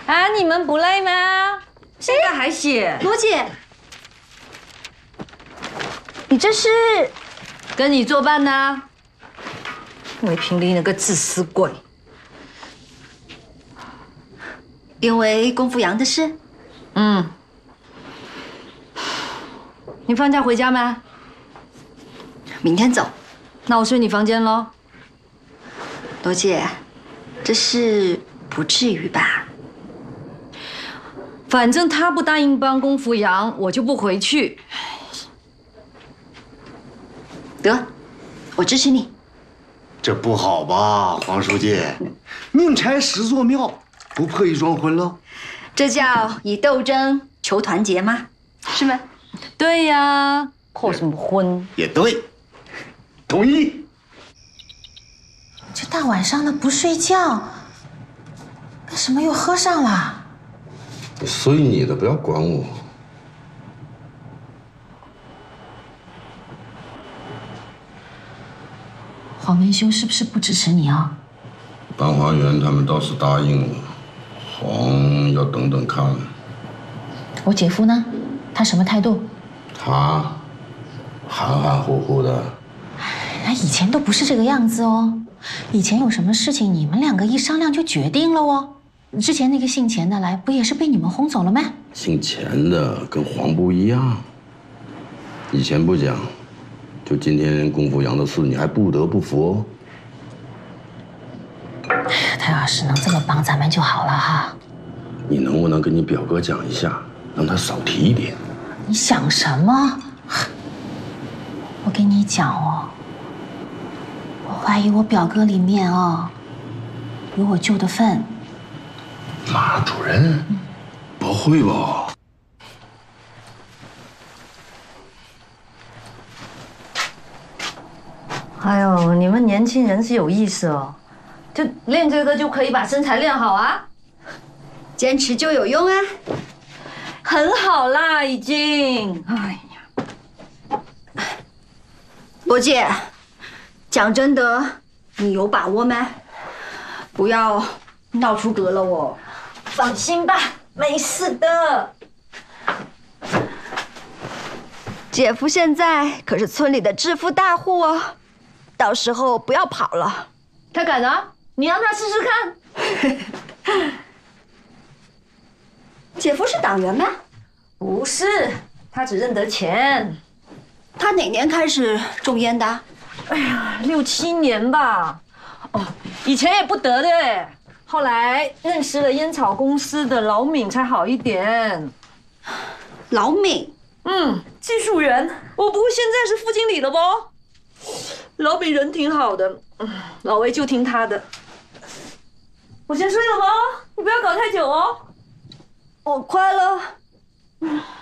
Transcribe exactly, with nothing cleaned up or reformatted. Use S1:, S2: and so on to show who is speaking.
S1: 啊，你们不累吗？现在还写？
S2: 罗姐，你这是
S1: 跟你作伴呢？魏平离那个自私鬼。
S2: 因为功夫阳的事？
S1: 嗯。你放假回家吗？
S2: 明天走。
S1: 那我睡你房间喽。
S2: 罗姐，这事不至于吧？
S1: 反正他不答应帮功夫阳，我就不回去。
S2: 得，我支持你。
S3: 这不好吧，黄书记，命差十座庙，不破一桩婚了？
S2: 这叫以斗争求团结吗？是吗？
S1: 对呀，破什么婚？
S3: 也对，同意。
S4: 这大晚上的不睡觉，为什么又喝上了？
S5: 随你的，不要管我。
S4: 黄文修是不是不支持你啊？
S5: 半花园他们倒是答应我，黄要等等看。
S4: 我姐夫呢？他什么态度？
S5: 他含含糊糊的。
S4: 哎，以前都不是这个样子哦。以前有什么事情，你们两个一商量就决定了哦。之前那个姓钱的来，不也是被你们轰走了吗？
S5: 姓钱的跟黄不一样。以前不讲，就今天功夫阳的事，你还不得不服。
S4: 哎呀，他要是能这么帮咱们就好了哈。
S5: 你能不能跟你表哥讲一下，让他少提一点？
S4: 你想什么？我跟你讲哦，我怀疑我表哥里面哦有我舅的份。
S5: 马主任，不会吧？
S1: 哎呦，你们年轻人是有意思哦，就练这个就可以把身材练好啊，
S2: 坚持就有用啊。
S1: 很好啦，已经。哎呀，
S2: 罗姐，讲真的，你有把握吗？不要闹出格了哦。
S1: 放心吧，没事的。
S2: 姐夫现在可是村里的致富大户哦，到时候不要跑了。
S1: 他敢啊？你让他试试看。
S2: 姐夫是党员吗？
S1: 不是，他只认得钱。
S2: 他哪年开始种烟的？
S1: 哎呀，六七年吧。哦，以前也不得的，后来认识了烟草公司的老闵才好一点。
S2: 老闵，
S1: 嗯，技术员。我不会现在是副经理了不？老闵人挺好的，嗯，老魏就听他的。我先睡了不？你不要搞太久哦。
S2: 我快了。